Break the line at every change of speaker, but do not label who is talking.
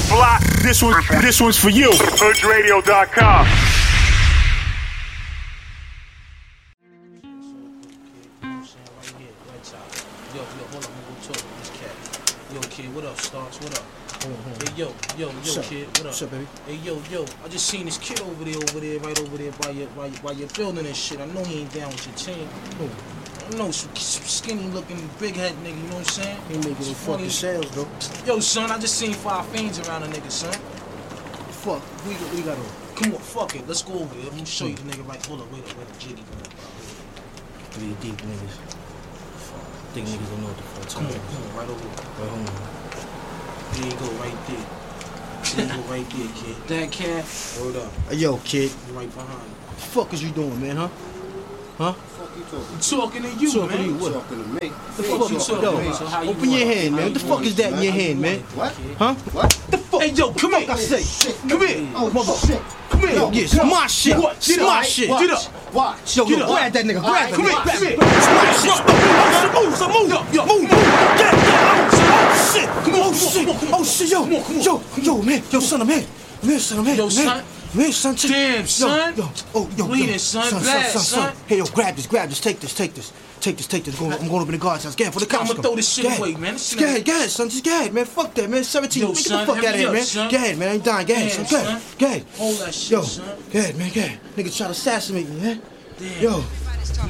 block, this one's for you. HoodRadio.com.
Yo, hold on, I'm gonna go talk to this cat. Yo, kid, what up, Starks? What up? Hey, yo, kid, what up?
What's up, baby?
Hey, yo, I just seen this kid over there, right over there by your building and shit. I know he ain't down with your team. I know, some skinny looking, big head nigga, you know what I'm saying?
He making his fucking sales, though.
Yo, son, I just seen 5 fiends around a nigga, son.
Fuck, we got on.
Come on, fuck it, let's go over there. I'm gonna show you the nigga right. Hold up, wait up, Jiggy.
Three deep niggas. Think niggas don't know what the fuck.
Come on, right over there.
Right home.
There you go, right there. There you go, right there, kid. That cat, hold up.
Hey, yo, kid.
Right behind you.
What the fuck is you doing, man, huh? Huh?
I'm talking to you,
talking
man.
to you, what?
Talking to me.
The fuck you talking
Yo,
about?
so how you
Open your
want?
hand, man. What the fuck is that in your hand, man?
What?
Huh?
What?
The fuck?
Hey, yo, come here.
I say.
Come here.
Oh, shit.
Come here. Yeah, it's my shit. It's my shit.
Get up.
Watch.
Yo,
Get up.
grab that nigga. Grab
Come
him.
here.
Grab
Come
him.
here.
It's my shit. Move. Get it. Oh, shit. Oh, shit. Yo, man. Yo, son, I'm here.
Yo, son.
Man, son, check.
Damn, son.
Yo,
Bleeding, son. Blast, son.
Hey, yo, grab this. Take this. I'm going up in the guard's house. Get for the cops.
I'ma throw this shit away, man. This shit
Go ahead, son. Just go ahead, man. Fuck that, man. 17.
Yo,
Get the
son,
fuck out of
hurry
here,
up,
man.
son.
Go ahead, man. I ain't dying. Go ahead,
Damn,
son. Go
son.
ahead.
Hold that shit,
Yo,
son.
go ahead, man. Nigga try to assassinate me, man.
Damn.
Yo.